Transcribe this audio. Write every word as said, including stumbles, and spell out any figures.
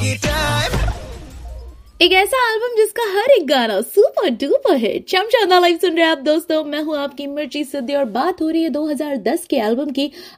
एक ऐसा एल्बम जिसका हर एक गाना सुपर डुपर है। चमचंदा लाइव सुन रहे हैं आप दोस्तों, मैं हूं आपकी मिर्ची सिद्धि और बात हो रही है दो हज़ार दस के एल्बम की।